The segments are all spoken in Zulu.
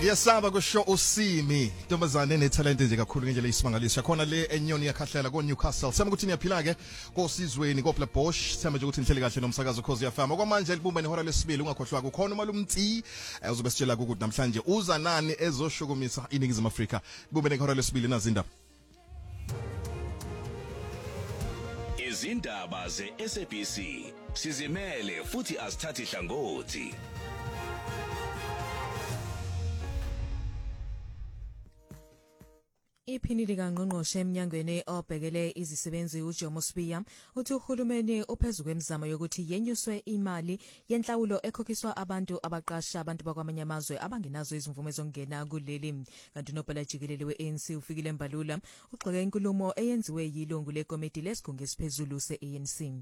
Iyasaba kusho uSimi intombazane enetalent nje kakhulu ngendlela isimangaliso khona le enyoni yakhahlela ko Newcastle sema ukuthi niyaphila ke kosizweni ko Black Bosch sema nje ukuthi nihlele kahle nomsakazo cause yafama kwamanje libumba nehora lesibili ungakhohlwa kukhona umalumtsi uzobe sitshela ukuthi namhlanje uza nani ezoshukumisa iningizimu Afrika libumba nehora lesibili nazindaba izindaba ze-SABC sizimele futhi asithathi hlangothi. Iphini likaNgqongqoshe emnyangweni obhekele izisebenzi uJomo Sibiya uthi uhulumeni uphezulu kwemizamo yokuthi yenyuswe imali yenhlawulo ekhokhiswa abantu abaqasha abantu bakwamanye amazwe abangenazo izimvume zokungena kuleli. Kanti unobhala jikelele we-ANC ufikile Mbalula ugxeke inkulumo eyenziwe yilungu lekomiti lesigungu esiphezulu se-ANC.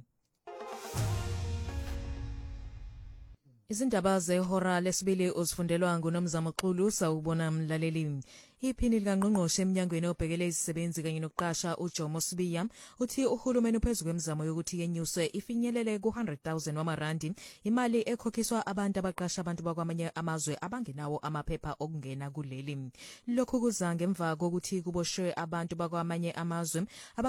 Izindaba zehora lesibili uzifundelwa nguNomzamo Xulu sawubona mlaleli. Iphini likaNgqongqoshe emnyangweni obhekele izisebenzi kanye nokuqasha uJomo Sibiya uthi uhulumeni uphezulu kwemizamo yokuthi yenyuswe ifinyelele ku100,000 wamarandi imali ekhokhiswa abantu abaqasha abantu bakwamanye amazwe abangenawo amaphepha okungena kuleli. Lokhu kuza ngemva kokuthi kuboshwe abantu bakwamanye amazwe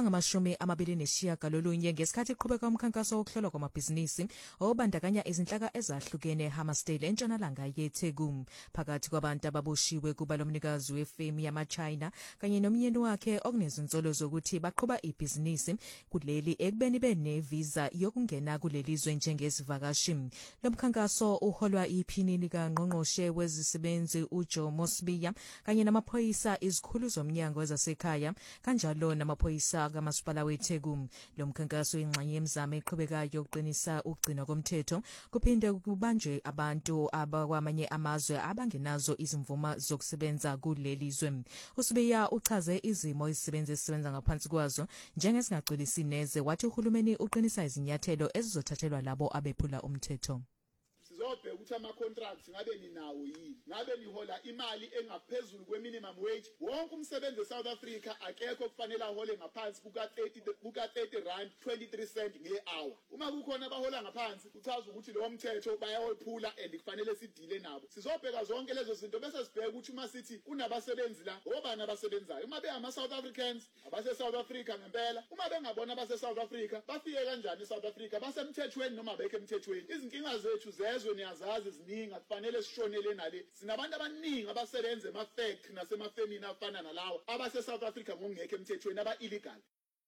abangama29 ngesikhathi qhubeka umkhankaso wokuhlolwa kwamabhizinisi obandakanya izinhlaka ezahlukene Hammarsdale entshonalanga yeTheku. Phakathi kwabantu ababoshiwe kuba lomnikazi wefemi yama-China kanye nomyeni wakhe okunezinsolo zokuthi baqhuba ibhizinisi kuleli ekubeni benevisa yokungena kuleli zwe njengesivakashi. Lo mkhankaso uholwa iphini likaNgqongqoshe wezisebenzi uJomo Sibiya kanye namaphoyisa izikhulu zomnyango wezasekhaya kanjalo namaphoyisa kamasipala weTheku. Lo mkhankaso ingxenye yemizamo eqhubekayo yokuqinisa ukugcinwa komthetho kuphinde kubanjwe abantu abakwamanye amazwe abangenazo izimvuma zokusebenza kuleli zwe. uSibiya uchaze izimo izisebenzi ezisebenza ngaphansi kwazo njengezingagcwelisi neze wathi uhulumeni uqinisa izinyathelo ezizothathelwa labo abephula umthetho. Sizobheka ukuthi ama-contracts ngabe ninawo yini, ngabe nihola imali engaphezulu kwe-minimum wage. Wonke umsebenzi eSouth Africa akekho kufanele ahole ngaphansi kuka-30 rand 23 cent nge-hour. Uma kukhona abahola ngaphansi kuchaza ukuthi lowo mthetho bayawophula and kufanele sidile nabo. Sizobheka zonke lezo zinto bese sibheka ukuthi uma sithi kunabasebenzi la obani abasebenzayo, uma bengama-South Africans abase-South Africa ngempela, uma bengabona abase-South Africa bafike kanjani eSouth Africa, basemthethweni noma abekho emthethweni. Izinkinga zethu zezwe niyazazi ziningi, akufanele sishonele nale. Sinabantu abaningi abasebenza ema-factory nasemafemini afana nalawa abase-South Africa ngokungekho emthethweni aba-illegal.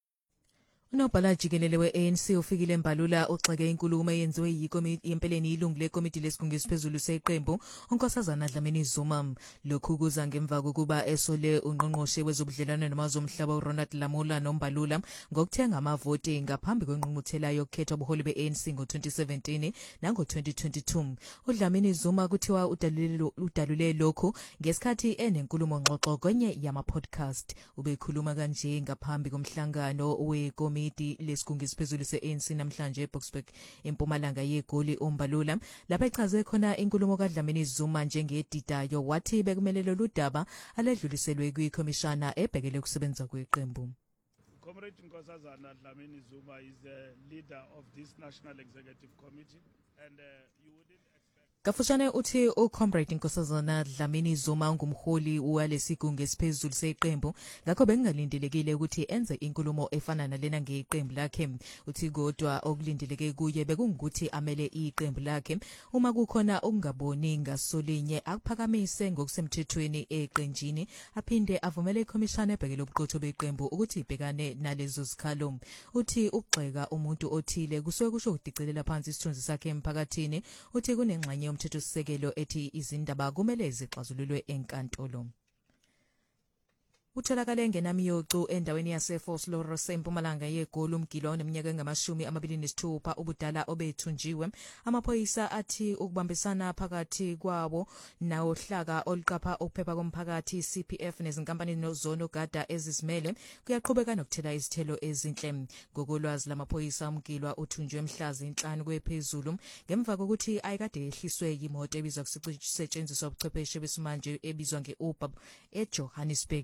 Unobhala jikelele we-ANC ufikile Mbalula ugxeke inkulumo eyenziwe yempeleni ilungu lekomiti lesigungu esiphezulu seqembu uNkosazana Dlamini Zuma. Lokhu kuza ngemva kokuba esole ungqongqoshe wezobudlelwano namazwe omhlaba uRonald Lamola noMbalula ngokuthenga amavoti ngaphambi kwengqungquthela yokukhethwa ubuholi be-ANC ngo-2017 nango-2022. uDlamini Zuma kuthiwa udalule lokhu ngesikhathi enenkulumo ngxoxo kwenye yama-podcast. Ubekhuluma kanje ngaphambi komhlangano wekomiti lesigungu esiphezulu se-ANC namhlanje eBoksburg empumalanga yeGoli uMbalula lapha echaze khona inkulumo kaDlamini Zuma njengedidayo wathi bekumele lolu daba aledluliselwe kwikhomishana ebhekele ukusebenza kweqembu. Comrade Nkosazana Dlamini Zuma is the leader of this National Executive Committee and you wouldn't Kafushane uthi uComrade Nkosazana Dlamini Zuma ungumholi walesigungu esiphezulu seqembu ngakho bengalindelekile ukuthi enze inkulumo efana nalena ngeqembu lakhe. Uthi kodwa okulindeleke kuye bekungukuthi amele iqembu lakhe uma kukhona okungaboni ngasolinye akuphakamise ngokusemthethweni eqenjini aphinde avumele ikhomishana ebhekele ubuqotho beqembu ukuthi ibhekane nalezo zikhalo. Uthi ukugxeka umuntu othile kusuke kusho ukudicelela phansi isithunzi sakhe emphakathini. Uthi kunengxenye umthethosisekelo ethi izindaba kumele zixazululwe enkantolo. Utholakale ngenamiyocu endaweni yaseFort Lawrence empumalanga yeGoli umgilo oneminyaka engama-26 ubudala obethunjiwe. Amaphoyisa athi ukubambisana phakathi kwawo nawohlaka oluqapha ukuphepha komphakathi CPF nezinkampani zonogada ezizimele kuyaqhubeka nokuthela izithelo ezinhle. Ngokolwazi lamaphoyisa umgilwa uthunjwe mhla zinhlanu kwephezulu ngemva kokuthi ayikade yehliswe yimoto ebizwa kusetshenziswa ubuchwepheshe besimanje ebizwa nge-Uber eJohannesburg.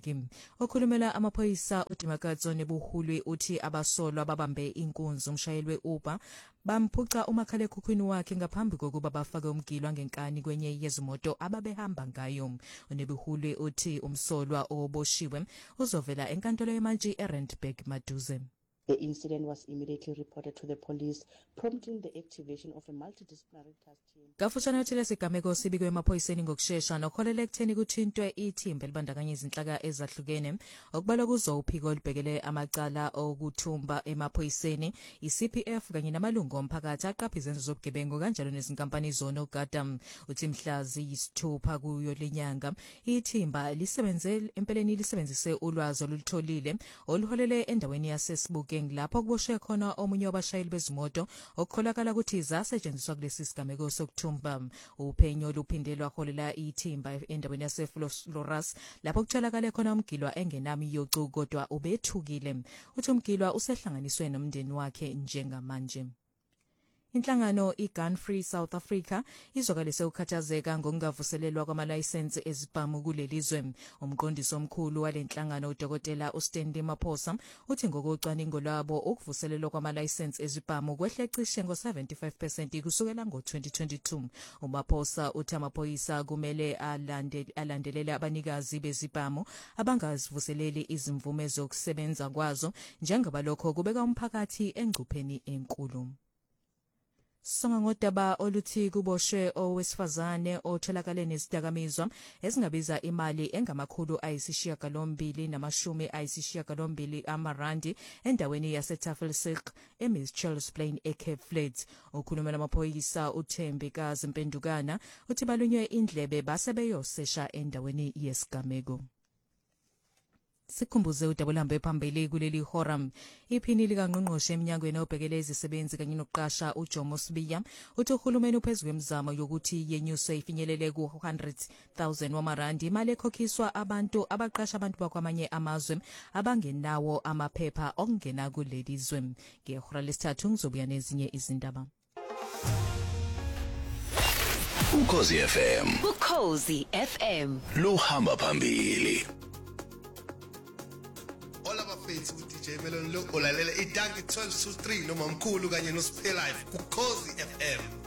okhulumela amaphoyisa uDimakatso Nebuhulwi uthi abasolwa babambe inkunzi umshayeli weUber bamphuca umakhalekhukhwini wakhe ngaphambi kokuba bafake umgilwa ngenkani kwenye yezimoto ababehamba ngayo. uNebuhulwi uthi umsolwa oboshiwe uzovela enkantolo yemantshi eRandburg maduze. The incident was immediately reported to the police, prompting the activation of a multidisciplinary task team. Kafushane uthi lesigameko sibikwe emaphoyiseni ngokusheshsha nokholela ekutheni kuthintwe ithimba elibandakanya izinhlaka ezahlukene okubalwa kuzo uphiko olubhekele amacala okuthumba emaphoyiseni, iCPF kanye namalungu omphakathi aqapha izenzo zobugebengu kanjalo nezinkampani zonogada. Uthi mhla ziyisithupha kuyo lenyanga ithimba empeleni lisebenzise ulwazi olutholile oluholele endaweni yaseSibuke lapho kuboshwe khona omunye wabashayeli bezimoto okukholakala ukuthi zasetshenziswa kulesi sigameko sokuthumba. Uphenyo luphindelwa holela ithimba endaweni yaseFloras lapho kutholakala khona umgilwa engenami yocu kodwa ubethukile. Uthi umgilwa usehlanganiswe nomndeni wakhe njengamanje. Inhlangano iGun Free South Africa izokalise ukukhathazeka ngokungavuselelwa kwamalayisensi ezibhamu kulelizwe. Umqondisi omkhulu walenhlangano uDokotela uStanley Maphosa uthi ngokocwaningo lwabo ukuvuselelwa kwamalayisensi ezibhamu kwehle cishe ngo-75% kusukela ngo-2022. uMaphosa uthi amaphoyisa kumele alandelele abanikazi bezibhamu abangazivuseleli izimvume zokusebenza kwazo njengoba lokho kubeka umphakathi engcupheni enkulu. Songa ngodaba oluthi kuboshwe owesifazane otholakale nezidakamizwa ezingabiza imali engamakhulu ayisishiyagalombili amarandi endaweni yaseTafelsilk eMitchells Plain eCape Flats. Ukhulumela amaphoyisa uThembekazi Mpendukana uthi balunywe indlebe base beyosesha endaweni yesigameko. Sikhumbuze udabulambe phambili kuleli horam. Iphini likaNgqongqoshe eminyangweni obhekele izisebenzi kanye nokuqasha uJomo Sibiya uthi uhulumeni uphezulu kwemizamo yokuthi yenyuswe ifinyelele ku-100,000 wamarandi imali ekhokhiswa abantu abaqasha abantu bakwamanye amazwe abangenawo amaphepha okungena kuleli zwe. Ngehora lesithathu ngizobuya nezinye izindaba. Ukhozi FM. Ukhozi FM. Luhamba phambili. Fethu DJ Melon lo ulalela idangi 12 to 3 noma mkhulu kanye noSpay Life ku Ukhozi FM.